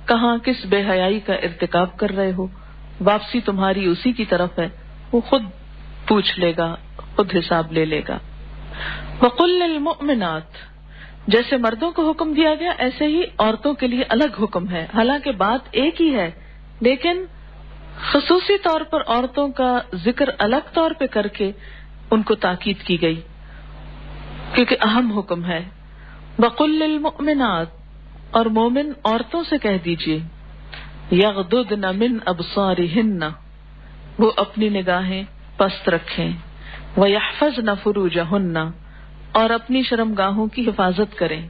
کہاں کس بے حیائی کا ارتکاب کر رہے ہو، واپسی تمہاری اسی کی طرف ہے، وہ خود پوچھ لے گا، خود حساب لے لے گا۔ وَقُلْ لِلْمُؤْمِنَاتِ، جیسے مردوں کو حکم دیا گیا ایسے ہی عورتوں کے لیے الگ حکم ہے، حالانکہ بات ایک ہی ہے، لیکن خصوصی طور پر عورتوں کا ذکر الگ طور پہ کر کے ان کو تاکید کی گئی، کیونکہ اہم حکم ہے۔ وَقُلْ لِلْمُؤْمِنَاتِ، اور مومن عورتوں سے کہہ دیجئے، یغضضن من ابصارہن، وہ اپنی نگاہیں پست رکھیں، ویحفظن فروجہن، اور اپنی شرمگاہوں کی حفاظت کریں۔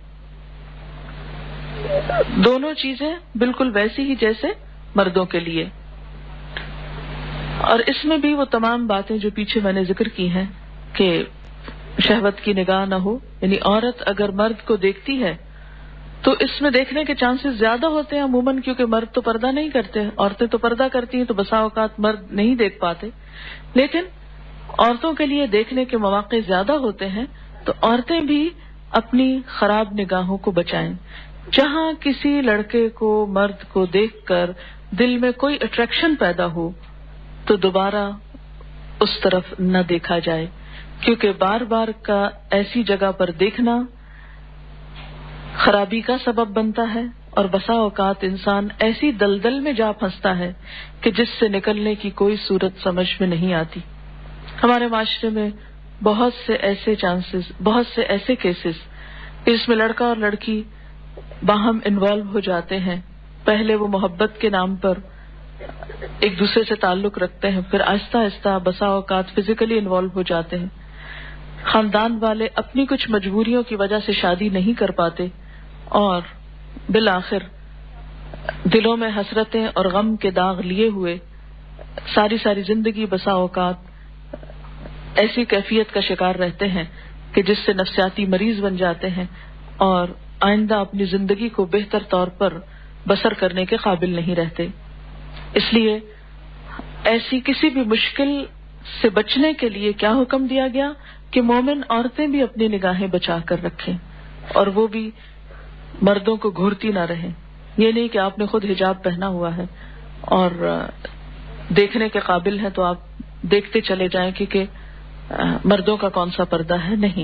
دونوں چیزیں بالکل ویسی ہی جیسے مردوں کے لیے، اور اس میں بھی وہ تمام باتیں جو پیچھے میں نے ذکر کی ہیں کہ شہوت کی نگاہ نہ ہو، یعنی عورت اگر مرد کو دیکھتی ہے تو اس میں دیکھنے کے چانسز زیادہ ہوتے ہیں عموماً، کیونکہ مرد تو پردہ نہیں کرتے، عورتیں تو پردہ کرتی ہیں تو بسا اوقات مرد نہیں دیکھ پاتے، لیکن عورتوں کے لیے دیکھنے کے مواقع زیادہ ہوتے ہیں، تو عورتیں بھی اپنی خراب نگاہوں کو بچائیں۔ جہاں کسی لڑکے کو مرد کو دیکھ کر دل میں کوئی اٹریکشن پیدا ہو تو دوبارہ اس طرف نہ دیکھا جائے، کیونکہ بار بار کا ایسی جگہ پر دیکھنا خرابی کا سبب بنتا ہے، اور بسا اوقات انسان ایسی دلدل میں جا پھنستا ہے کہ جس سے نکلنے کی کوئی صورت سمجھ میں نہیں آتی۔ ہمارے معاشرے میں بہت سے ایسے کیسز جس میں لڑکا اور لڑکی باہم انوالو ہو جاتے ہیں، پہلے وہ محبت کے نام پر ایک دوسرے سے تعلق رکھتے ہیں، پھر آہستہ آہستہ بسا اوقات فزیکلی انوالو ہو جاتے ہیں، خاندان والے اپنی کچھ مجبوریوں کی وجہ سے شادی نہیں کر پاتے، اور بالآخر دلوں میں حسرتیں اور غم کے داغ لیے ہوئے ساری زندگی بسا اوقات ایسی کیفیت کا شکار رہتے ہیں کہ جس سے نفسیاتی مریض بن جاتے ہیں اور آئندہ اپنی زندگی کو بہتر طور پر بسر کرنے کے قابل نہیں رہتے۔ اس لیے ایسی کسی بھی مشکل سے بچنے کے لیے کیا حکم دیا گیا کہ مومن عورتیں بھی اپنی نگاہیں بچا کر رکھیں، اور وہ بھی مردوں کو گھورتی نہ رہیں۔ یہ نہیں کہ آپ نے خود حجاب پہنا ہوا ہے اور دیکھنے کے قابل ہے تو آپ دیکھتے چلے جائیں کیونکہ مردوں کا کون سا پردہ ہے، نہیں۔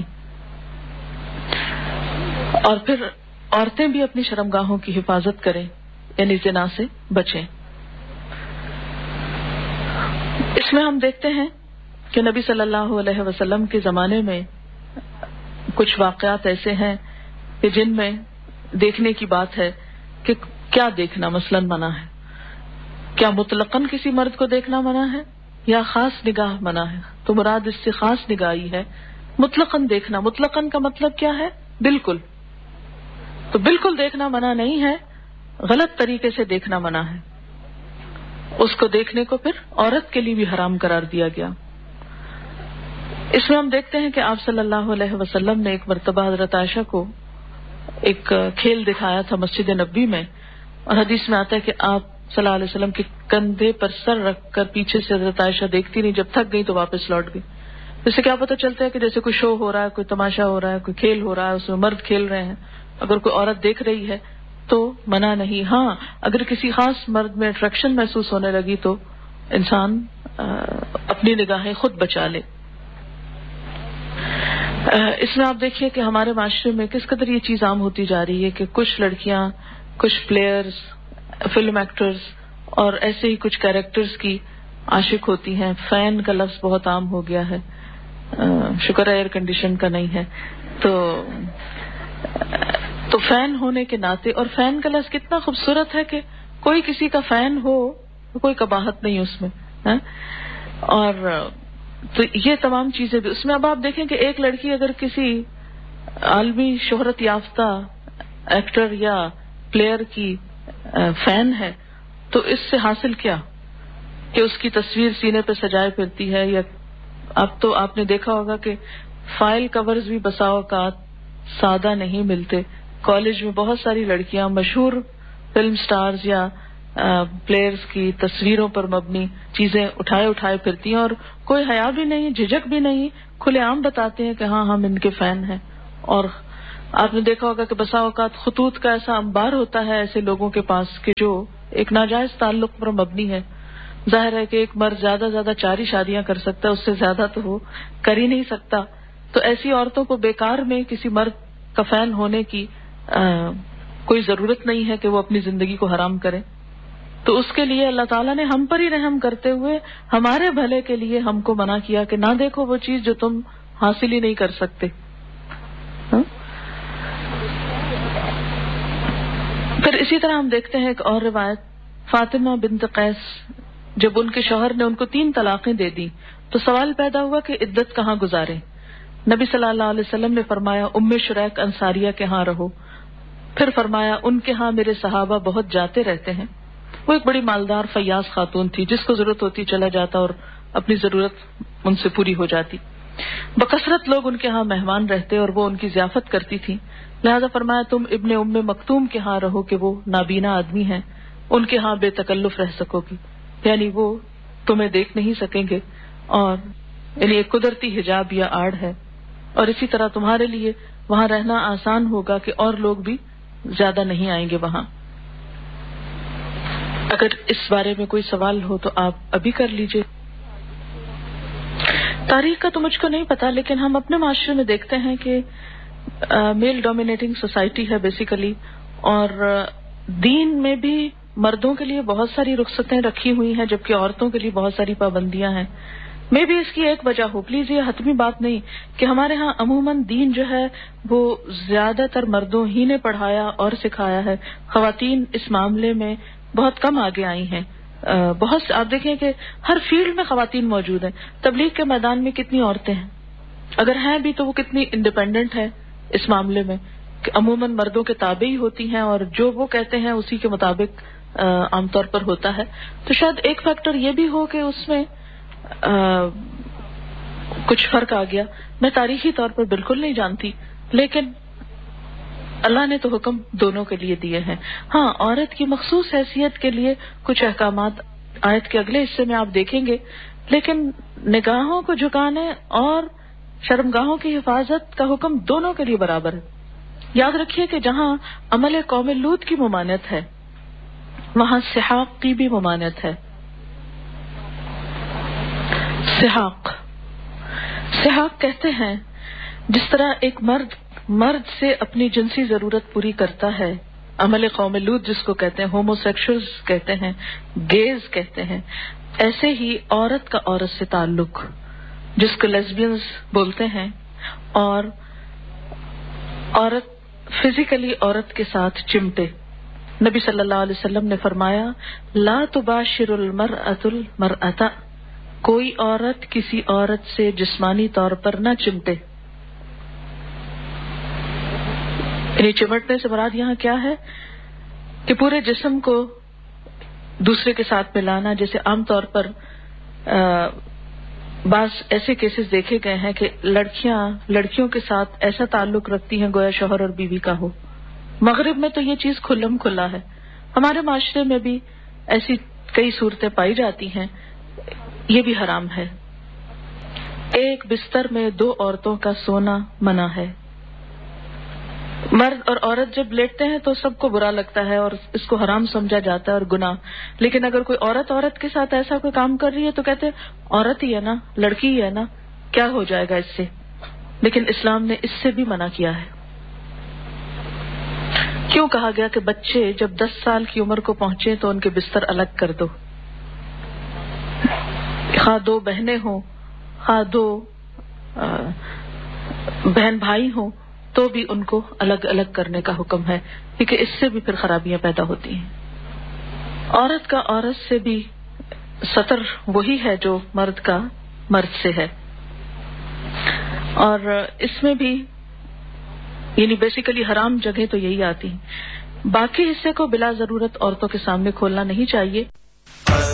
اور پھر عورتیں بھی اپنی شرمگاہوں کی حفاظت کریں، یعنی زنا سے بچیں۔ اس میں ہم دیکھتے ہیں کہ نبی صلی اللہ علیہ وسلم کے زمانے میں کچھ واقعات ایسے ہیں کہ جن میں دیکھنے کی بات ہے کہ کیا دیکھنا مثلاً منع ہے، کیا مطلقاً کسی مرد کو دیکھنا منع ہے یا خاص نگاہ منع ہے؟ تو مراد اس سے خاص نگاہی ہے۔ مطلقاً دیکھنا، مطلقاً کا مطلب کیا ہے؟ بالکل، تو بالکل دیکھنا منع نہیں ہے، غلط طریقے سے دیکھنا منع ہے۔ اس کو دیکھنے کو پھر عورت کے لیے بھی حرام قرار دیا گیا۔ اس میں ہم دیکھتے ہیں کہ آپ صلی اللہ علیہ وسلم نے ایک مرتبہ حضرت عائشہ کو ایک کھیل دکھایا تھا مسجد نبوی میں، اور حدیث میں آتا ہے کہ آپ صلی اللہ علیہ وسلم کے کندھے پر سر رکھ کر پیچھے سے حضرت عائشہ دیکھتی نہیں، جب تھک گئی تو واپس لوٹ گئی۔ اس سے کیا پتہ چلتا ہے کہ جیسے کوئی شو ہو رہا ہے، کوئی تماشا ہو رہا ہے، کوئی کھیل ہو رہا ہے، اس میں مرد کھیل رہے ہیں، اگر کوئی عورت دیکھ رہی ہے تو منع نہیں۔ ہاں، اگر کسی خاص مرد میں اٹریکشن محسوس ہونے لگی تو انسان اپنی نگاہیں خود بچا لے۔ اس میں آپ دیکھیے کہ ہمارے معاشرے میں کس قدر یہ چیز عام ہوتی جا رہی ہے کہ کچھ لڑکیاں، کچھ پلیئرز، فلم ایکٹرز اور ایسے ہی کچھ کیریکٹرز کی عاشق ہوتی ہیں۔ فین کا لفظ بہت عام ہو گیا ہے، شکر ہے ایئر کنڈیشن کا نہیں ہے۔ تو فین ہونے کے ناطے، اور فین کا لفظ کتنا خوبصورت ہے کہ کوئی کسی کا فین ہو کوئی قباحت نہیں اس میں، اور تو یہ تمام چیزیں بھی اس میں۔ اب آپ دیکھیں کہ ایک لڑکی اگر کسی عالمی شہرت یافتہ ایکٹر یا پلیئر کی فین ہے تو اس سے حاصل کیا کہ اس کی تصویر سینے پہ سجائے پھرتی ہے، یا اب تو آپ نے دیکھا ہوگا کہ فائل کورز بھی بسا اوقات سادہ نہیں ملتے۔ کالج میں بہت ساری لڑکیاں مشہور فلم سٹارز یا پلیئرز کی تصویروں پر مبنی چیزیں اٹھائے پھرتی ہیں، اور کوئی حیا بھی نہیں، جھجک بھی نہیں، کھلے عام بتاتے ہیں کہ ہاں ہم ان کے فین ہیں، اور آپ نے دیکھا ہوگا کہ بسا اوقات خطوط کا ایسا انبار ہوتا ہے ایسے لوگوں کے پاس کہ جو ایک ناجائز تعلق پر مبنی ہے. ظاہر ہے کہ ایک مرد زیادہ 4 ہی شادیاں کر سکتا ہے، اس سے زیادہ تو وہ کر ہی نہیں سکتا. تو ایسی عورتوں کو بیکار میں کسی مرد کا فین ہونے کی کوئی ضرورت نہیں ہے کہ وہ اپنی زندگی کو حرام کرے. تو اس کے لیے اللہ تعالیٰ نے ہم پر ہی رحم کرتے ہوئے ہمارے بھلے کے لیے ہم کو منع کیا کہ نہ دیکھو وہ چیز جو تم حاصل ہی نہیں کر سکتے. پھر اسی طرح ہم دیکھتے ہیں ایک اور روایت، فاطمہ بنت قیس جب ان کے شوہر نے ان کو 3 طلاقیں دے دی تو سوال پیدا ہوا کہ عدت کہاں گزارے. نبی صلی اللہ علیہ وسلم نے فرمایا ام شریک انصاریہ کے ہاں رہو. پھر فرمایا ان کے ہاں میرے صحابہ بہت جاتے رہتے ہیں. وہ ایک بڑی مالدار فیاض خاتون تھی، جس کو ضرورت ہوتی چلا جاتا اور اپنی ضرورت ان سے پوری ہو جاتی. بکثرت لوگ ان کے ہاں مہمان رہتے اور وہ ان کی ضیافت کرتی تھی. لہذا فرمایا تم ابن ام مکتوم کے ہاں رہو کہ وہ نابینا آدمی ہیں، ان کے ہاں بے تکلف رہ سکو گی، یعنی وہ تمہیں دیکھ نہیں سکیں گے، اور یعنی ایک قدرتی حجاب یا آڑ ہے. اور اسی طرح تمہارے لیے وہاں رہنا آسان ہوگا کہ اور لوگ بھی زیادہ نہیں آئیں گے وہاں. اگر اس بارے میں کوئی سوال ہو تو آپ ابھی کر لیجئے. تاریخ کا تو مجھ کو نہیں پتا، لیکن ہم اپنے معاشرے میں دیکھتے ہیں کہ میل ڈومینیٹنگ سوسائٹی ہے بیسیکلی، اور دین میں بھی مردوں کے لیے بہت ساری رخصتیں رکھی ہوئی ہیں جبکہ عورتوں کے لیے بہت ساری پابندیاں ہیں. میں بھی اس کی ایک وجہ ہو، پلیز یہ حتمی بات نہیں کہ ہمارے ہاں عموماً دین جو ہے وہ زیادہ تر مردوں ہی نے پڑھایا اور سکھایا ہے. خواتین اس معاملے میں بہت کم آگے آئی ہیں. بہت آپ دیکھیں کہ ہر فیلڈ میں خواتین موجود ہیں. تبلیغ کے میدان میں کتنی عورتیں ہیں، اگر ہیں بھی تو وہ کتنی انڈیپینڈنٹ ہیں اس معاملے میں کہ عموماً مردوں کے تابع ہی ہوتی ہیں اور جو وہ کہتے ہیں اسی کے مطابق عام طور پر ہوتا ہے. تو شاید ایک فیکٹر یہ بھی ہو کہ اس میں کچھ فرق آ گیا. میں تاریخی طور پر بالکل نہیں جانتی، لیکن اللہ نے تو حکم دونوں کے لیے دیے ہیں. ہاں، عورت کی مخصوص حیثیت کے لیے کچھ احکامات آیت کے اگلے حصے میں آپ دیکھیں گے، لیکن نگاہوں کو جھکانے اور شرمگاہوں کی حفاظت کا حکم دونوں کے لیے برابر ہے. یاد رکھیے کہ جہاں عمل قوم لوط کی ممانعت ہے وہاں سحاق کی بھی ممانعت ہے. سحاق کہتے ہیں جس طرح ایک مرد سے اپنی جنسی ضرورت پوری کرتا ہے، عمل قوم لوط جس کو کہتے ہیں، ہومو سیکشولز کہتے ہیں، گیز کہتے ہیں، ایسے ہی عورت کا عورت سے تعلق جس کو لیسبینز بولتے ہیں، اور عورت فزیکلی عورت کے ساتھ چمٹے. نبی صلی اللہ علیہ وسلم نے فرمایا لا تباشر المرأة المرأة، کوئی عورت کسی عورت سے جسمانی طور پر نہ چمٹے. یعنی چمٹنے سے مراد یہاں کیا ہے کہ پورے جسم کو دوسرے کے ساتھ ملانا. جیسے عام طور پر بعض ایسے کیسز دیکھے گئے ہیں کہ لڑکیوں کے ساتھ ایسا تعلق رکھتی ہیں گویا شوہر اور بیوی کا ہو. مغرب میں تو یہ چیز کھلم کھلا ہے. ہمارے معاشرے میں بھی ایسی کئی صورتیں پائی جاتی ہیں. یہ بھی حرام ہے. ایک بستر میں 2 عورتوں کا سونا منع ہے. مرد اور عورت جب لیٹتے ہیں تو سب کو برا لگتا ہے اور اس کو حرام سمجھا جاتا ہے اور گناہ. لیکن اگر کوئی عورت کے ساتھ ایسا کوئی کام کر رہی ہے تو کہتے ہیں عورت ہی ہے نا، لڑکی ہی ہے نا، کیا ہو جائے گا اس سے. لیکن اسلام نے اس سے بھی منع کیا ہے. کیوں کہا گیا کہ بچے جب 10 سال کی عمر کو پہنچے تو ان کے بستر الگ کر دو. خواہ 2 بہنیں ہوں، خواہ 2 بہن بھائی ہوں، تو بھی ان کو الگ الگ کرنے کا حکم ہے، کیونکہ اس سے بھی پھر خرابیاں پیدا ہوتی ہیں. عورت کا عورت سے بھی سطر وہی ہے جو مرد کا مرد سے ہے. اور اس میں بھی یعنی بیسیکلی حرام جگہ تو یہی آتی ہیں. باقی حصے کو بلا ضرورت عورتوں کے سامنے کھولنا نہیں چاہیے.